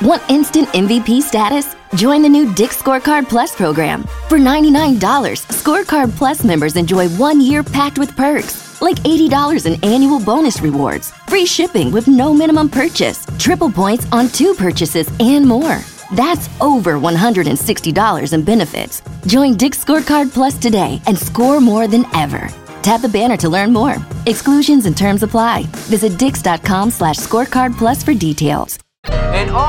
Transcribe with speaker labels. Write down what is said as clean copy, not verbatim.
Speaker 1: Want instant MVP status? Join the new Dick's Scorecard Plus program. For $99, Scorecard Plus members enjoy 1 year packed with perks, like $80 in annual bonus rewards, free shipping with no minimum purchase, triple points on 2 purchases, and more. That's over $160 in benefits. Join Dick's Scorecard Plus today and score more than ever. Tap the banner to learn more. Exclusions and terms apply. Visit dix.com/scorecardplus for details.
Speaker 2: And